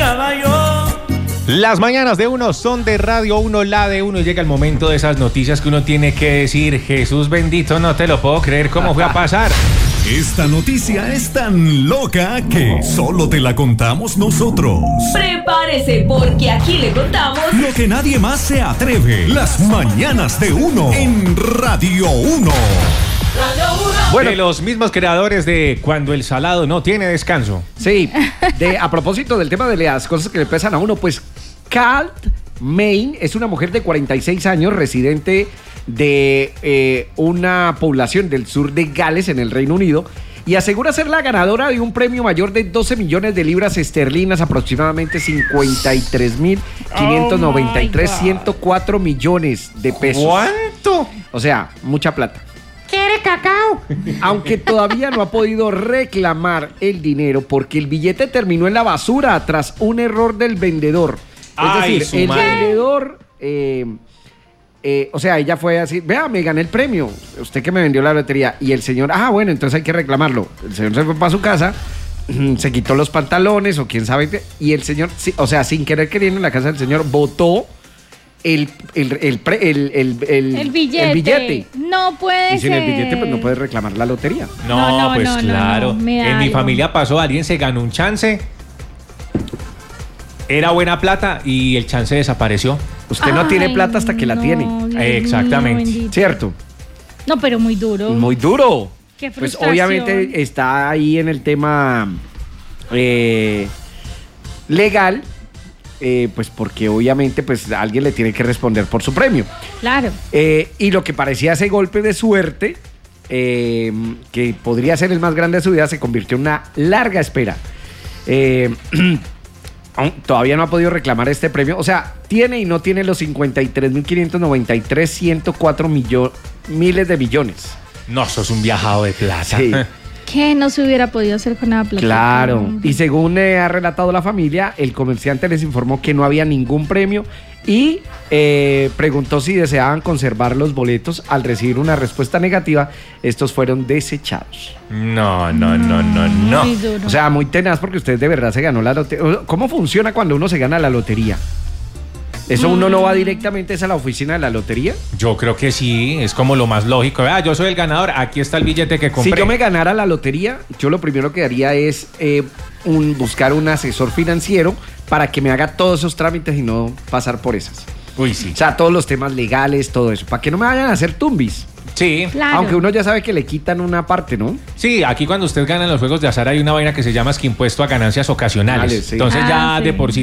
soñaba yo. Las mañanas de uno son de Radio 1, la de uno, y llega el momento de esas noticias que uno tiene que decir: Jesús bendito, no te lo puedo creer, ¿cómo fue a pasar? Esta noticia es tan loca que solo te la contamos nosotros. Prepárese, porque aquí le contamos lo que nadie más se atreve. Las mañanas de uno en Radio 1. Bueno, de los mismos creadores de Cuando el salado no tiene descanso. Sí, a propósito del tema de las cosas que le pesan a uno, pues Kat Main es una mujer de 46 años, residente de una población del sur de Gales, en el Reino Unido, y asegura ser la ganadora de un premio mayor de 12 millones de libras esterlinas, aproximadamente 53.593, 104 millones de pesos. ¿Cuánto? O sea, mucha plata. ¿Quiere cacao? Aunque todavía no ha podido reclamar el dinero porque el billete terminó en la basura tras un error del vendedor. Ay, es decir, el vendedor, o sea, ella fue así: vea, me gané el premio, usted que me vendió la lotería. Y el señor, bueno, entonces hay que reclamarlo. El señor se fue para su casa, se quitó los pantalones o quién sabe qué, y el señor, o sea, sin querer queriendo, en la casa del señor botó el billete. No puede y sin ser. el billete pues no puedes reclamar la lotería. No, pues claro. Me da En mi algo. familia pasó, alguien se ganó un chance. Era buena plata y el chance desapareció. Usted no tiene plata hasta que la tiene. Dios Exactamente. mío, bendito. ¿Cierto? No, pero muy duro. Muy duro. Qué Pues frustración. obviamente está ahí en el tema legal, pues porque obviamente pues alguien le tiene que responder por su premio. Claro. Y lo que parecía ese golpe de suerte, que podría ser el más grande de su vida, se convirtió en una larga espera. Todavía no ha podido reclamar este premio. O sea, tiene y no tiene los 53.593, 104 miles de millones. No, sos un viajado de plata. Sí. ¿Qué no se hubiera podido hacer con nada plata? Claro. Y según ha relatado la familia, el comerciante les informó que no había ningún premio y preguntó si deseaban conservar los boletos. Al recibir una respuesta negativa, estos fueron desechados. No. Muy duro. O sea, muy tenaz, porque usted de verdad se ganó la lotería. ¿Cómo funciona cuando uno se gana la lotería? ¿Eso uno no va directamente a la oficina de la lotería? Yo creo que sí, es como lo más lógico. Yo soy el ganador, aquí está el billete que compré. Si yo me ganara la lotería, yo lo primero que haría es buscar un asesor financiero para que me haga todos esos trámites y no pasar por esas. Uy, sí. O sea, todos los temas legales, todo eso, para que no me vayan a hacer tumbis. Sí. Claro. Aunque uno ya sabe que le quitan una parte, ¿no? Sí, aquí cuando usted gana en los juegos de azar hay una vaina que se llama impuesto a ganancias ocasionales. Vale, sí. Entonces ya sí. de por sí